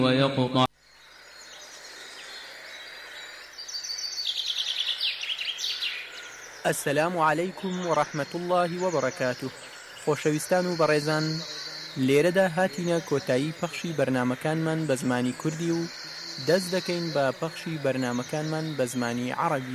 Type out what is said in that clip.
ويقطع. السلام عليكم ورحمة الله وبركاته. خۆشەویستان و بەڕێزان، لێرەدا هاتینە کۆتایی پەخشی بەرنامەکانمان بە زمانی کوردی و دەست دەکەین بە پەخشی بەرنامەکانمان بە زمانی عەرەبی.